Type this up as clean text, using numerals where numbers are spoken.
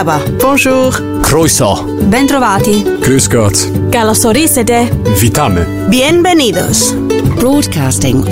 Merhaba. Bonjour. Croeso. Bentrovati. Grüß Gott. Καλώς ορίσατε. Witamy. Bienvenidos. Broadcasting